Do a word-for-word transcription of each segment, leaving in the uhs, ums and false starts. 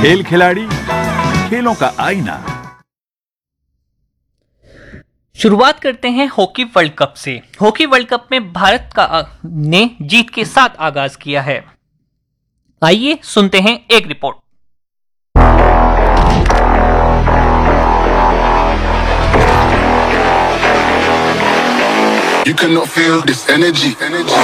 खेल खिलाड़ी, खेलों का आईना। शुरुआत करते हैं हॉकी वर्ल्ड कप से। हॉकी वर्ल्ड कप में भारत का ने जीत के साथ आगाज किया है। आइए सुनते हैं एक report. You cannot feel this energy, energy.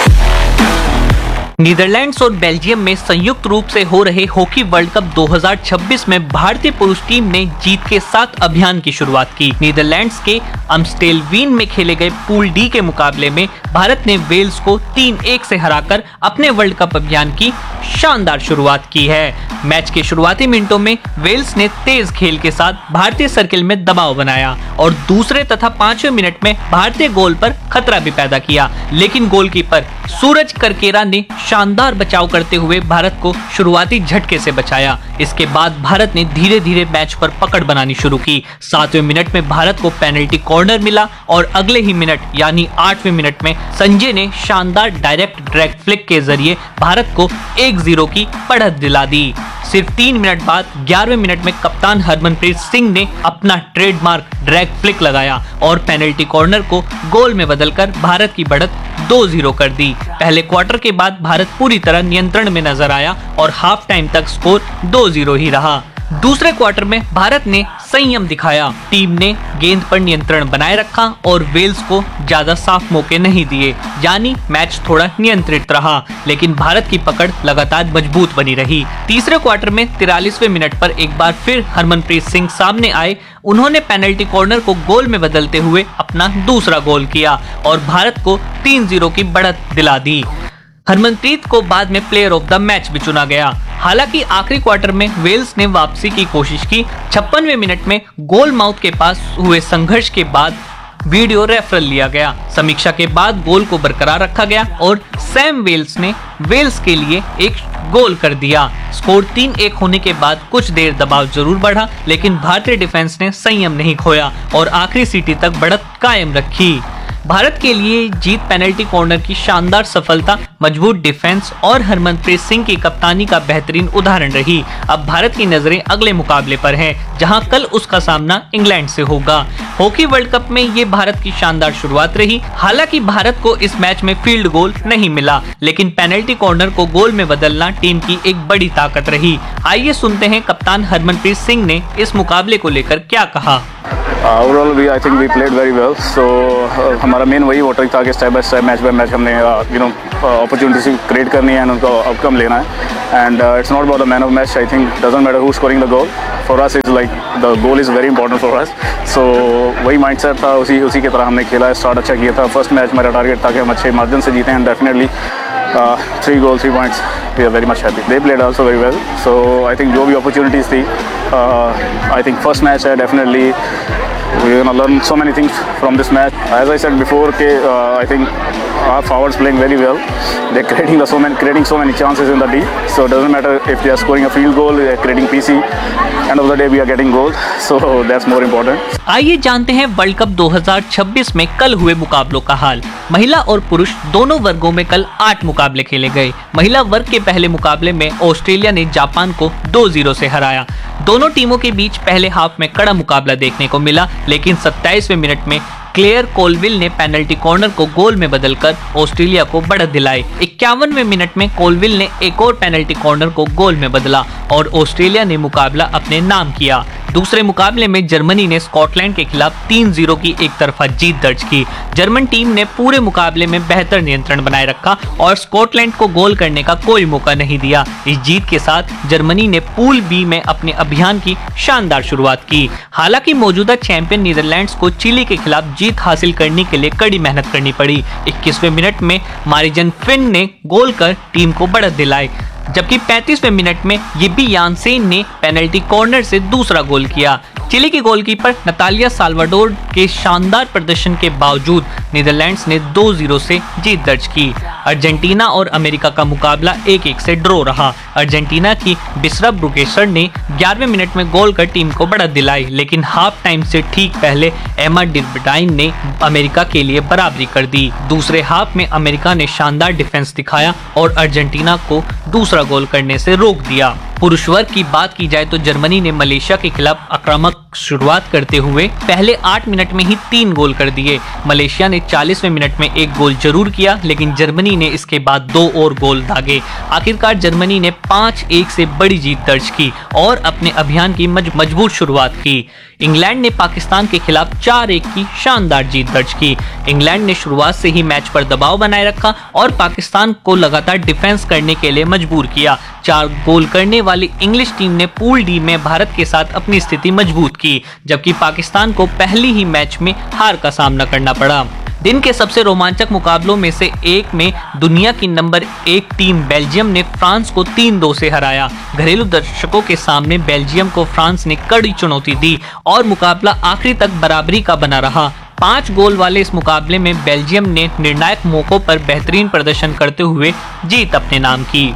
Netherlands और बेल्जियम में संयुक्त रूप से हो रहे हॉकी वर्ल्ड कप दो हज़ार छब्बीस में भारतीय पुरुष टीम ने जीत के साथ अभियान की शुरुआत की। नीदरलैंड्स के अम्स्टेलवीन में खेले गए पूल डी के मुकाबले में भारत ने वेल्स को तीन एक से हराकर अपने वर्ल्ड कप अभियान की शानदार शुरुआत की है। मैच के शुरुआती मिनटों में वेल्स ने तेज खेल के साथ भारतीय सर्किल में दबाव बनाया और दूसरे तथा पांचवें मिनट में भारतीय गोल पर खतरा भी पैदा किया, लेकिन गोलकीपर सूरज करकेरा ने शानदार बचाव करते हुए भारत को शुरुआती झटके से बचाया। इसके बाद भारत ने धीरे धीरे मैच पर पकड़ बनानी शुरू की। सातवें मिनट में भारत को पेनल्टी कॉर्नर मिला और अगले ही मिनट यानी आठवें मिनट में संजय ने शानदार डायरेक्ट ड्रैग फ्लिक के जरिए भारत को एक जीरो की बढ़त दिला दी। सिर्फ तीन मिनट बाद ग्यारहवें मिनट में कप्तान हरमनप्रीत सिंह ने अपना ट्रेडमार्क ड्रैग फ्लिक लगाया और पेनल्टी कॉर्नर को गोल में बदलकर भारत की बढ़त दो जीरो कर दी। पहले क्वार्टर के बाद भारत पूरी तरह नियंत्रण में नजर आया और हाफ टाइम तक स्कोर दो जीरो ही रहा। दूसरे क्वार्टर में भारत ने संयम दिखाया। टीम ने गेंद पर नियंत्रण बनाए रखा और वेल्स को ज्यादा साफ मौके नहीं दिए, यानी मैच थोड़ा नियंत्रित रहा, लेकिन भारत की पकड़ लगातार मजबूत बनी रही। तीसरे क्वार्टर में तिरालीसवें मिनट पर एक बार फिर हरमनप्रीत सिंह सामने आए। उन्होंने पेनल्टी कॉर्नर को गोल में बदलते हुए अपना दूसरा गोल किया और भारत को तीन जीरो की बढ़त दिला दी। हरमनप्रीत को बाद में प्लेयर ऑफ द मैच भी चुना गया। हालांकि आखिरी क्वार्टर में वेल्स ने वापसी की कोशिश की। छप्पनवें मिनट में गोल माउथ के पास हुए संघर्ष के बाद वीडियो रेफरल लिया गया। समीक्षा के बाद गोल को बरकरार रखा गया और सैम वेल्स ने वेल्स के लिए एक गोल कर दिया। स्कोर तीन एक होने के बाद कुछ देर दबाव जरूर बढ़ा, लेकिन भारतीय डिफेंस ने संयम नहीं खोया और आखिरी सीटी तक बढ़त कायम रखी। भारत के लिए जीत पेनल्टी कॉर्नर की शानदार सफलता, मजबूत डिफेंस और हरमनप्रीत सिंह की कप्तानी का बेहतरीन उदाहरण रही। अब भारत की नजरें अगले मुकाबले पर हैं, जहां कल उसका सामना इंग्लैंड से होगा। हॉकी वर्ल्ड कप में ये भारत की शानदार शुरुआत रही। हालांकि भारत को इस मैच में फील्ड गोल नहीं मिला, लेकिन पेनल्टी कॉर्नर को गोल में बदलना टीम की एक बड़ी ताकत रही। आइए सुनते हैं कप्तान हरमनप्रीत सिंह ने इस मुकाबले को लेकर क्या कहा। Overall we I think we played very well. सो हमारा मेन वही मोटिव था कि step by step match by match हमने यू नो अपॉर्चुनिटी क्रिएट करनी है एंड उनका आउटकम लेना है। And it's not about the man of match. I think doesn't matter who scoring the goal, for us is like the goal is very important for us. सो वही mindset था, उसी उसी की तरह हमने खेला। स्टार्ट अच्छा किया था। फर्स्ट मैच मेरा टारगेट था कि हम अच्छे मार्जिन से जीते हैं। Definitely three goal three points, we are very much happy. They played also very well. So I think जो भी अपॉर्चुनिटीज़ थी, आई थिंक फर्स्ट मैच है, definitely we're going to learn so many things from this match. As I said before, ke, uh, I think our forwards playing very well. They're creating the so many creating so many chances in the D. So it doesn't matter if they are scoring a field goal, they're creating P C. End of the day, we are getting goals. So that's more important. आइए जानते हैं world cup दो हज़ार छब्बीस में कल हुए मुकाबलों का हाल। महिला और पुरुष दोनों वर्गों में कल आठ मुकाबले खेले गए। महिला वर्ग के पहले मुकाबले में ऑस्ट्रेलिया ने जापान को दो जीरो से हराया। दोनों टीमों के बीच पहले हाफ में कड़ा मुकाबला देखने को मिला, लेकिन सत्ताईसवें मिनट में क्लेयर कोलविल ने पेनल्टी कॉर्नर को गोल में बदलकर ऑस्ट्रेलिया को बढ़त दिलाई। इक्यावनवें मिनट में कोलविल ने एक और पेनल्टी कॉर्नर को गोल में बदला और ऑस्ट्रेलिया ने मुकाबला अपने नाम किया। दूसरे मुकाबले में जर्मनी ने स्कॉटलैंड के खिलाफ तीन जीरो की एक तरफा जीत दर्ज की। जर्मन टीम ने पूरे मुकाबले में बेहतर नियंत्रण बनाए रखा और स्कॉटलैंड को गोल करने का कोई मौका नहीं दिया। इस जीत के साथ जर्मनी ने पूल बी में अपने अभियान की शानदार शुरुआत की। हालांकि मौजूदा चैंपियन नीदरलैंड्स को चिली के खिलाफ जीत हासिल करने के लिए कड़ी मेहनत करनी पड़ी। इक्कीसवें मिनट में मारिजन फिन ने गोल कर टीम को बढ़त दिलाई, जबकि पैंतीसवें मिनट में यिब्बी यानसेन ने पेनल्टी कॉर्नर से दूसरा गोल किया। चिली की गोलकीपर नतालिया साल्वाडोर के शानदार प्रदर्शन के बावजूद नीदरलैंड्स ने दो जीरो से जीत दर्ज की। अर्जेंटीना और अमेरिका का मुकाबला एक एक से ड्रॉ रहा। अर्जेंटीना की बिस्रा ब्रुकेसर ने ग्यारहवें मिनट में गोल कर टीम को बढ़त दिलाई, लेकिन हाफ टाइम से ठीक पहले एमा डिब्रटाइन ने अमेरिका के लिए बराबरी कर दी। दूसरे हाफ में अमेरिका ने शानदार डिफेंस दिखाया और अर्जेंटीना को दूसरा गोल करने से रोक दिया। पुरुष वर्ग की बात की जाए तो जर्मनी ने मलेशिया के खिलाफ आक्रामक शुरुआत करते हुए पहले आठ मिनट में ही तीन गोल कर दिए। मलेशिया ने चालीसवें मिनट में एक गोल जरूर किया, लेकिन जर्मनी ने इसके बाद दो और गोल दागे। आखिरकार जर्मनी ने पाँच एक से बड़ी जीत दर्ज की और अपने अभियान की मज, मजबूत शुरुआत की। इंग्लैंड ने पाकिस्तान के खिलाफ चार एक की शानदार जीत दर्ज की। इंग्लैंड ने शुरुआत से ही मैच पर दबाव बनाए रखा और पाकिस्तान को लगातार डिफेंस करने के लिए मजबूर किया। चार गोल करने वाली इंग्लिश टीम ने पूल डी में भारत के साथ अपनी स्थिति मजबूत की, जबकि पाकिस्तान को पहली ही मैच में हार का सामना करना पड़ा। दिन के सबसे रोमांचक मुकाबलों में से एक में दुनिया की नंबर एक टीम बेल्जियम ने फ्रांस को तीन दो से हराया। घरेलू दर्शकों के सामने बेल्जियम को फ्रांस ने कड़ी चुनौती दी और मुकाबला आखिरी तक बराबरी का बना रहा। पांच गोल वाले इस मुकाबले में बेल्जियम ने निर्णायक मौकों पर बेहतरीन प्रदर्शन करते हुए जीत अपने नाम की।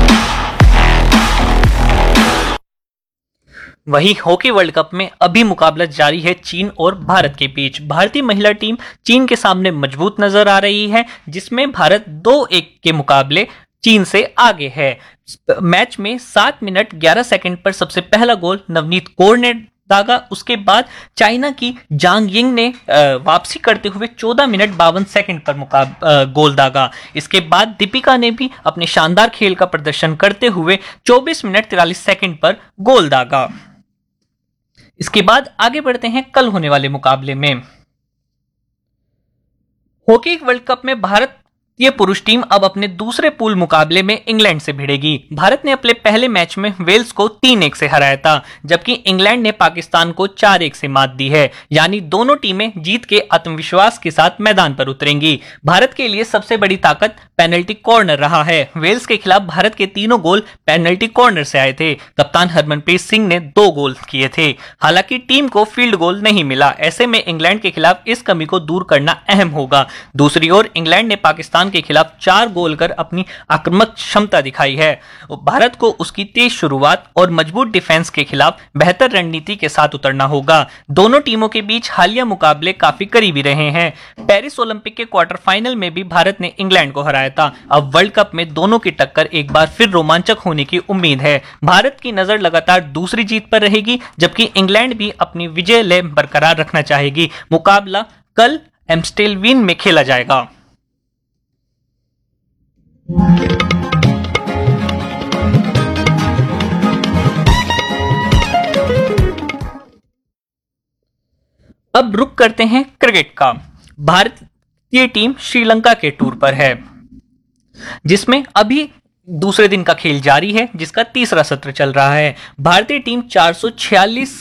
वहीं हॉकी वर्ल्ड कप में अभी मुकाबला जारी है चीन और भारत के बीच। भारतीय महिला टीम चीन के सामने मजबूत नजर आ रही है, जिसमें भारत दो एक के मुकाबले चीन से आगे है। मैच में सात मिनट ग्यारह सेकंड पर सबसे पहला गोल नवनीत कौर ने दागा। उसके बाद चाइना की जांग यिंग ने वापसी करते हुए चौदह मिनट बावन सेकंड पर मुकाब गोल दागा। इसके बाद दीपिका ने भी अपने शानदार खेल का प्रदर्शन करते हुए चौबीस मिनट तिरालीस सेकंड पर गोल दागा। इसके बाद आगे बढ़ते हैं कल होने वाले मुकाबले में। हॉकी वर्ल्ड कप में भारत ये पुरुष टीम अब अपने दूसरे पूल मुकाबले में इंग्लैंड से भिड़ेगी। भारत ने अपने पहले मैच में वेल्स को तीन एक से हराया था, जबकि इंग्लैंड ने पाकिस्तान को चार एक से मात दी है। यानी दोनों टीमें जीत के आत्मविश्वास के साथ मैदान पर उतरेंगी। भारत के लिए सबसे बड़ी ताकत पेनल्टी कॉर्नर रहा है। वेल्स के खिलाफ भारत के तीनों गोल पेनल्टी कॉर्नर से आए थे। कप्तान हरमनप्रीत सिंह ने दो गोल किए थे। हालांकि टीम को फील्ड गोल नहीं मिला। ऐसे में इंग्लैंड के खिलाफ इस कमी को दूर करना अहम होगा। दूसरी ओर इंग्लैंड ने पाकिस्तान के खिलाफ चार गोल कर अपनी आक्रामक क्षमता दिखाई है। भारत को उसकी तेज शुरुआत और मजबूत डिफेंस के खिलाफ बेहतर रणनीति के साथ उतरना होगा। दोनों टीमों के बीच हालिया मुकाबले काफी करीबी रहे हैं। पेरिस ओलंपिक के क्वार्टर फाइनल में भी भारत ने इंग्लैंड को हराया था। अब वर्ल्ड कप में दोनों की टक्कर एक बार फिर रोमांचक होने की उम्मीद है। भारत की नजर लगातार दूसरी जीत पर रहेगी, जबकि इंग्लैंड भी अपनी विजय लय बरकरार रखना चाहेगी। मुकाबला कल एम्स्टेलवीन में खेला जाएगा। अब रुक करते हैं क्रिकेट का। भारतीय टीम श्रीलंका के टूर पर है, जिसमें अभी दूसरे दिन का खेल जारी है, जिसका तीसरा सत्र चल रहा है। भारतीय टीम चार सौ छियालीस